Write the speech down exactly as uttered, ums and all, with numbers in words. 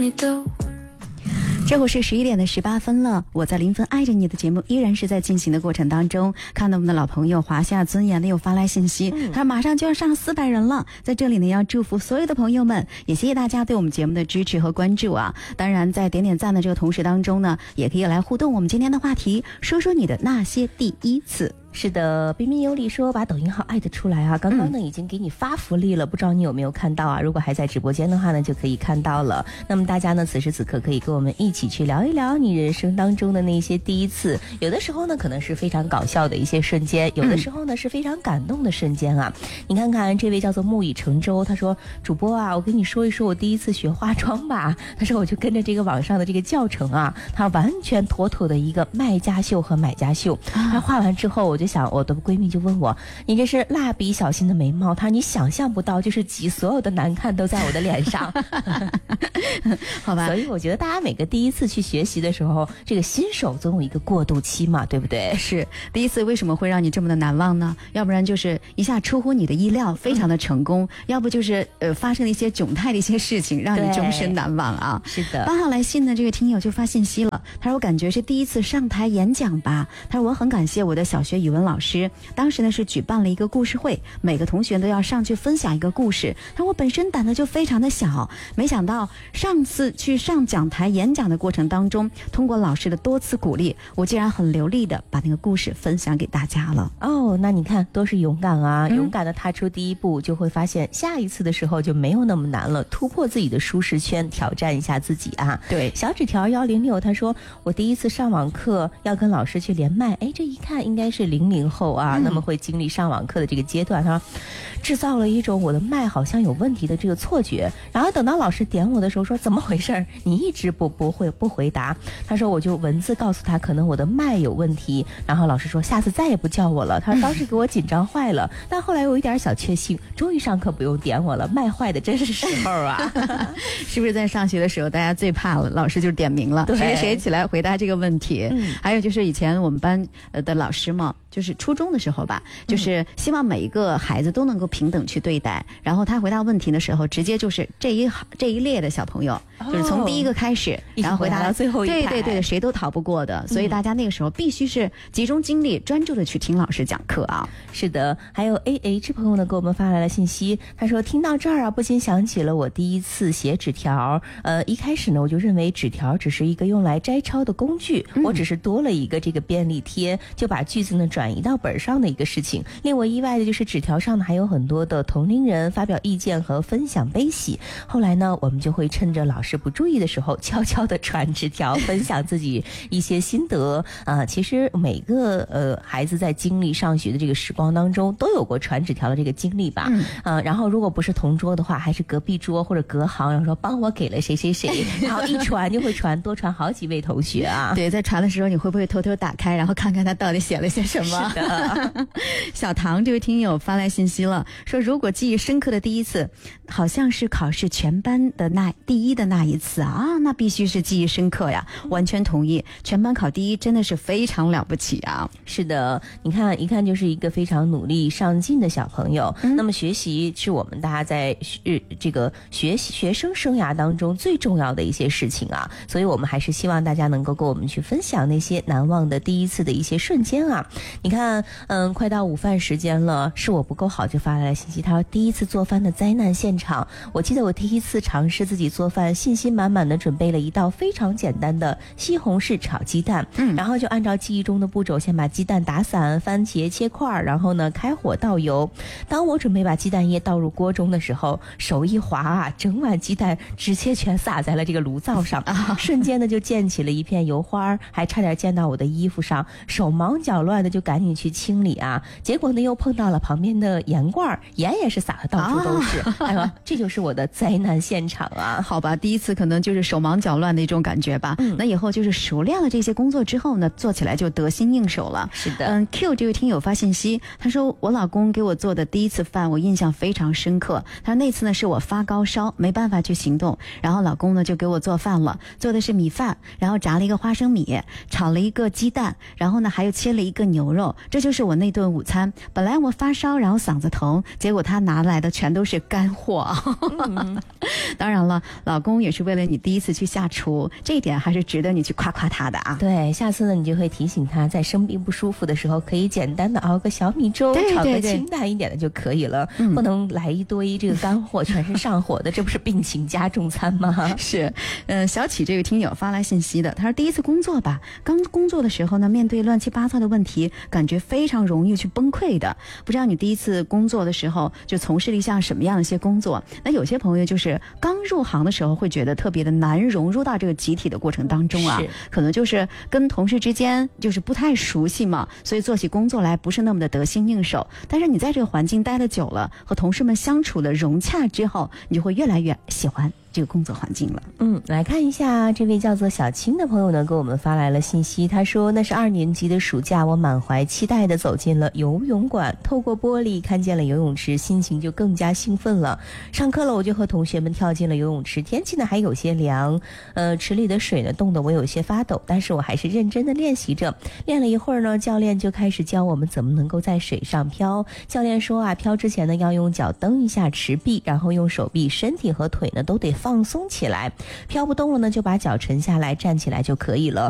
你的。 这会是十一点的十八分了，我在临分爱着你的节目依然是在进行的过程当中。看到我们的老朋友华夏尊严的又发来信息，他说马上就要上四百人了，在这里呢要祝福所有的朋友们，也谢谢大家对我们节目的支持和关注啊。当然在点点赞的这个同时当中呢，也可以来互动我们今天的话题，说说你的那些第一次。 是的，彬彬有礼说把抖音号艾特出来啊，刚刚呢、嗯、已经给你发福利了，不知道你有没有看到啊？如果还在直播间的话呢，就可以看到了。那么大家呢，此时此刻可以跟我们一起去聊一聊你人生当中的那些第一次。有的时候呢，可能是非常搞笑的一些瞬间，有的时候呢、嗯、是非常感动的瞬间啊。你看看这位叫做木已成舟，他说：“主播啊，我跟你说一说我第一次学化妆吧。”他说我就跟着这个网上的这个教程啊，他完全妥妥的一个卖家秀和买家秀。他画完之后，我就想，我的闺蜜就问我，你这是蜡笔小新的眉毛，她你想象不到，就是集所有的难看都在我的脸上。 好吧， 所以我觉得大家每个第一次去学习的时候，这个新手总有一个过渡期嘛，对不对？ 是，第一次为什么会让你这么的难忘呢？要不然就是一下出乎你的意料，非常的成功；嗯、要不就是呃发生了一些窘态的一些事情，让你终身难忘啊。 是的。 八号来信的这个听友就发信息了，他说我感觉是第一次上台演讲吧。他说我很感谢我的小学语文老师。当时呢是举办了一个故事会，每个同学都要上去分享一个故事。他说我本身胆子就非常的小，没想到上次去上讲台演讲的过程当中，通过老师的多次鼓励，我竟然很流利的把那个故事分享给大家了。 哦，那你看都是勇敢啊、嗯、勇敢的踏出第一步，就会发现下一次的时候就没有那么难了，突破自己的舒适圈，挑战一下自己啊。 对， 小纸条一零六他说我第一次上网课要跟老师去连麦，哎，这一看应该是零零后啊、嗯、那么会经历上网课的这个阶段，他制造了一种我的麦好像有问题的这个错觉，然后等到老师点我的时候说怎么回事，你一直不不会不回答，他说我就文字告诉他可能我的麦有问题，然后老师说下次再也不叫我了，他说当时给我紧张坏了、嗯、但后来有一点小确幸，终于上课不用点我了，麦坏的真是时候啊。 是不是在上学的时候大家最怕了老师就点名了，谁谁起来回答这个问题、嗯、还有就是以前我们班的老师嘛，就是初中的时候吧，就是希望每一个孩子都能够平等去对待、嗯、然后他回答问题的时候直接就是这一这一列的小朋友、哦、就是从第一个开始然后回答到最后一排， 对对对，谁都逃不过的，所以大家那个时候必须是集中精力专注的去听老师讲课啊。 是的，还有 A H 朋友呢给我们发来了信息，他说听到这儿啊，不禁想起了我第一次写纸条，呃一开始呢我就认为纸条只是一个用来摘抄的工具、嗯、我只是多了一个这个便利贴，就把句子呢转移到本上的一个事情。令我意外的就是纸条上呢还有很多的同龄人发表意见和分享悲喜，后来呢我们就会趁着老师不注意的时候悄悄地传纸条分享自己一些心得啊、呃。其实每个呃孩子在经历上学的这个时光当中都有过传纸条的这个经历吧，嗯、呃，然后如果不是同桌的话，还是隔壁桌或者隔行，然后说帮我给了谁谁谁，然后一传就会传多传好几位同学啊。 对，在传的时候你会不会偷偷打开，然后看看他到底写了些什么？ 是的。 小唐这位听友发来信息了，说如果记忆深刻的第一次，好像是考试全班的那第一的那一次啊，那必须是记忆深刻呀，完全同意，全班考第一真的是非常了不起啊。 是的，你看一看就是一个非常努力上进的小朋友、嗯、那么学习是我们大家在学这个学习学生生涯当中最重要的一些事情啊，所以我们还是希望大家能够跟我们去分享那些难忘的第一次的一些瞬间啊。你看嗯，快到午饭时间了，是我不够好就发来了信息，他说第一次做饭的灾难现场，我记得我第一次尝试自己做饭，信心满满的准备了一道非常简单的西红柿炒鸡蛋，嗯，然后就按照记忆中的步骤，先把鸡蛋打散，番茄切块，然后呢开火倒油。当我准备把鸡蛋液倒入锅中的时候，手一滑啊，整碗鸡蛋直接全洒在了这个炉灶上，啊、瞬间呢就溅起了一片油花，还差点溅到我的衣服上，手忙脚乱的就赶紧去清理啊，结果呢又碰到了旁边的盐罐，盐也是洒的到处都是，啊、哎呦，这就是我的灾难现场啊。 好吧，第一次可能就是手忙脚乱的一种感觉吧，嗯、那以后就是熟练了这些工作之后呢，做起来就得心应手了。 是的， 嗯 Q 这位听友发信息，他说我老公给我做的第一次饭我印象非常深刻，他说那次呢是我发高烧没办法去行动，然后老公呢就给我做饭了，做的是米饭，然后炸了一个花生米，炒了一个鸡蛋，然后呢还有切了一个牛肉，这就是我那顿午餐。本来我发烧然后嗓子疼，结果他拿来的全都是干货。嗯、当然了，老公也是为了你第一次次去下厨，这一点还是值得你去夸夸他的啊。 对，下次呢你就会提醒他，在生病不舒服的时候，可以简单的熬个小米粥， 对对对， 炒个清淡一点的就可以了，嗯、不能来一堆这个干货，全是上火的，这不是病情加重餐吗？ 是，呃，小启这个听友发来信息的，他说第一次工作吧，刚工作的时候呢，面对乱七八糟的问题，感觉非常容易去崩溃的。不知道你第一次工作的时候就从事了一项什么样的一些工作？那有些朋友就是刚入行的时候会觉得特别的难融入到这个集体的过程当中啊，可能就是跟同事之间就是不太熟悉嘛，所以做起工作来不是那么的得心应手。但是你在这个环境待了久了，和同事们相处的融洽之后，你就会越来越喜欢这个工作环境了。 嗯，来看一下这位叫做小青的朋友呢，给我们发来了信息。他说，那是二年级的暑假，我满怀期待地走进了游泳馆，透过玻璃看见了游泳池，心情就更加兴奋了。上课了，我就和同学们跳进了游泳池，天气呢还有些凉，呃，池里的水呢冻得我有些发抖，但是我还是认真地练习着。练了一会儿呢，教练就开始教我们怎么能够在水上漂。教练说啊，漂之前呢要用脚蹬一下池壁，然后用手臂、身体和腿呢都得放松起来，飘不动了呢就把脚沉下来，站起来就可以了。